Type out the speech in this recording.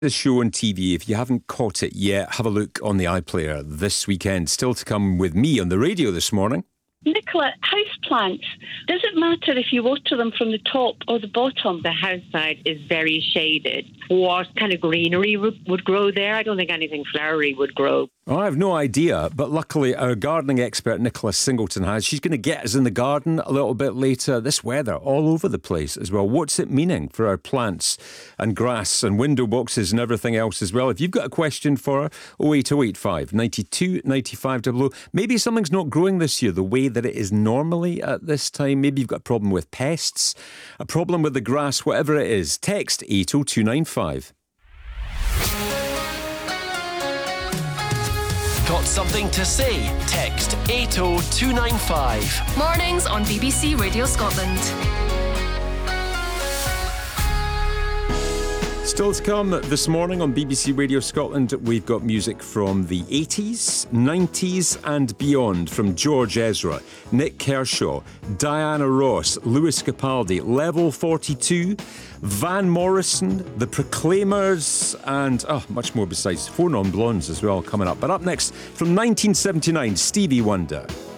The show on TV, if you haven't caught it yet, have a look on the iPlayer this weekend. Still to come with me on the radio this morning. Nicola, houseplants, does it matter if you water them from the top or the bottom? The house side is very shaded. What kind of greenery would grow there? I don't think anything flowery would grow. Oh, I have no idea, but luckily our gardening expert Nicola Singleton has. She's going to get us in the garden a little bit later. This weather all over the place as well. What's it meaning for our plants and grass and window boxes and everything else as well? If you've got a question for her, 08085 92 95 00. Maybe something's not growing this year the way that it is normally at this time. Maybe you've got a problem with pests, a problem with the grass, whatever it is. Text 80295. Got something to say? Text 80295. Mornings on BBC Radio Scotland. Still to come this morning on BBC Radio Scotland, we've got music from the 80s, 90s and beyond from George Ezra, Nick Kershaw, Diana Ross, Lewis Capaldi, Level 42, Van Morrison, The Proclaimers and much more besides. 4 Non-Blondes as well coming up. But up next, from 1979, Stevie Wonder.